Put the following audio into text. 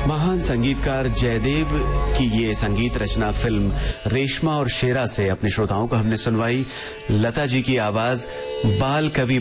महान संगीतकार जयदेव की ये संगीत रचना फिल्म रेशमा और शेरा से अपने श्रोताओं को हमने सुनवाई लता जी की आवाज बाल कवि